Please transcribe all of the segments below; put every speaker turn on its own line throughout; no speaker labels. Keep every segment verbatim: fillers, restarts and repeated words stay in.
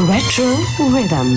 Retro Rhythm.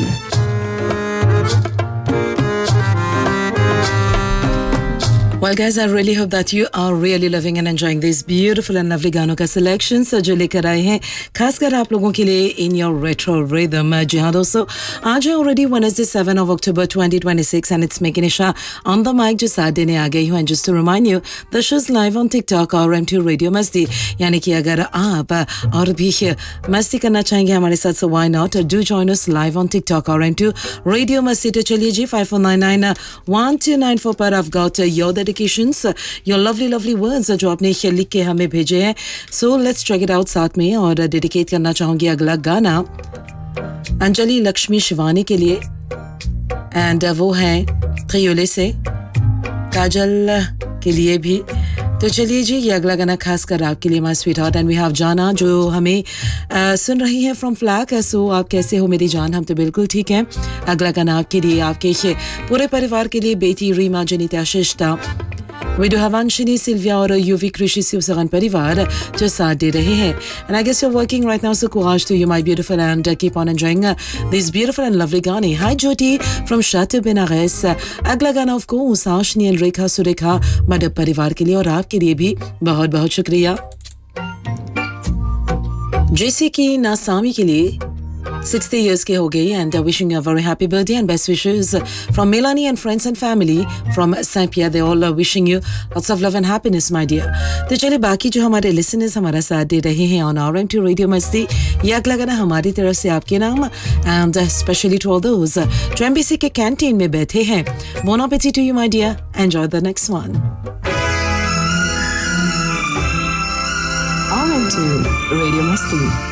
Well guys, I really hope that you are really loving and enjoying this beautiful and lovely गानों का selection जो लेकर आए हैं खासकर आप लोगों के लिए in your retro rhythm. जी हाँ दोस्तों, आज है already Wednesday seventh of October twenty twenty-six and it's making Nisha on the mic जो साथ देने आ गई हूँ. And just to remind you, the show's live on TikTok और M two Radio Masti. यानी कि अगर आप और भी मस्ती करना चाहेंगे हमारे साथ, so why not do join us live on TikTok और M two Radio Masti. तो चलिए जी five four nine nine one two nine four पर I've got your your lovely lovely words जो आपने लिख के हमें भेजे हैं. So let's check it out साथ में. और डेडिकेट करना चाहूंगी अगला गाना अंजलि लक्ष्मी शिवानी के लिए एंड वो है त्रियोले से काजल के लिए भी. तो चलिए जी, ये अगला गाना खास कर आपके लिए my sweet heart. And we have जाना जो हमें uh, सुन रही है फ्रॉम फ्लैग. सो आप कैसे हो मेरी जान? हम तो बिल्कुल ठीक हैं. अगला गाना आपके लिए, आपके पूरे परिवार के लिए, बेटी रीमा जनिता शिष्टा We do have Anshini, Sylvia और यूवी कृषि शिवसरन परिवार जो साथ दे रहे हैं. And I guess you're working right now, so courage to you my beautiful and uh, keep on enjoying uh, these beautiful and lovely गाने. Hi Jyoti from Chateau Benares. अगला गाना of course आशनी and रेखा सुरेखा मडब परिवार के लिए और आपके लिए भी बहुत बहुत शुक्रिया. जैसे कि नासामी के लिए sixty years के हो गई and uh, wishing you a very happy birthday and best wishes from Melanie and friends and family from Saint Pierre. They all are wishing you lots of love and happiness my dear. तो चलिए बाकी जो हमारे listeners हमारा साथ दे रहे हैं on R M two Radio Masti, ये अगला गाना हमारी तरफ से आपके नाम and uh, especially to all those uh, जो M B C के कैंटीन में बैठे हैं. Bon appétit to you my dear. Enjoy the next one.
R M two Radio Masti.